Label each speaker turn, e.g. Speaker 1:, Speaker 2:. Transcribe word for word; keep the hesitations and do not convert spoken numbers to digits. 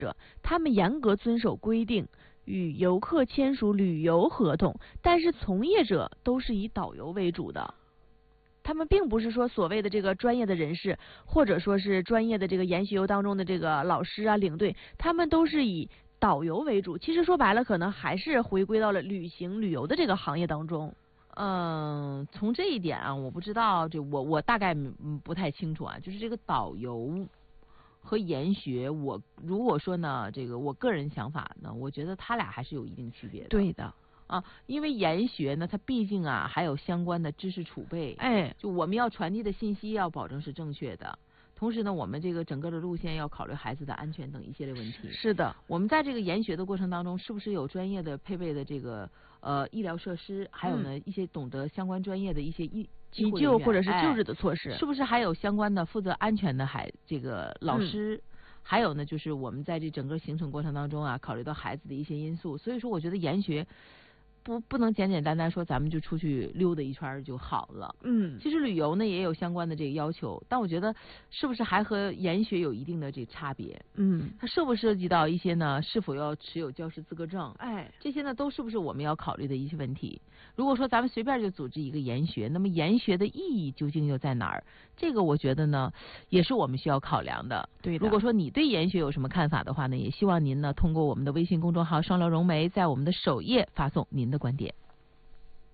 Speaker 1: 者，他们严格遵守规定，与游客签署旅游合同，但是从业者都是以导游为主的。他们并不是说所谓的这个专业的人士，或者说是专业的这个研学游当中的这个老师啊、领队，他们都是以导游为主。其实说白了，可能还是回归到了旅行旅游的这个行业当中。
Speaker 2: 嗯，从这一点啊，我不知道，这我我大概嗯不太清楚啊。就是这个导游和研学，我如果说呢，这个我个人想法呢，我觉得他俩还是有一定区别的。
Speaker 1: 对的。
Speaker 2: 啊，因为研学呢，它毕竟啊还有相关的知识储备，
Speaker 1: 哎，
Speaker 2: 就我们要传递的信息要保证是正确的，同时呢，我们这个整个的路线要考虑孩子的安全等一系列问题。
Speaker 1: 是的，
Speaker 2: 我们在这个研学的过程当中，是不是有专业的配备的这个呃医疗设施，还有呢、嗯、一些懂得相关专业的一些医
Speaker 1: 急救或者是救治的措施、
Speaker 2: 哎，是不是还有相关的负责安全的孩这个老师？嗯，还有呢，就是我们在这整个行程过程当中啊，考虑到孩子的一些因素，所以说我觉得研学。不不能简简单单说咱们就出去溜达一圈就好了。
Speaker 1: 嗯，
Speaker 2: 其实旅游呢也有相关的这个要求，但我觉得是不是还和研学有一定的这个差别？
Speaker 1: 嗯，
Speaker 2: 它涉不涉及到一些呢？是否要持有教师资格证？
Speaker 1: 哎，
Speaker 2: 这些呢都是不是我们要考虑的一些问题？如果说咱们随便就组织一个研学，那么研学的意义究竟又在哪儿？这个我觉得呢也是我们需要考量的。
Speaker 1: 对的。
Speaker 2: 如果说你对研学有什么看法的话呢，也希望您呢通过我们的微信公众号“双聊融媒”在我们的首页发送您的观点。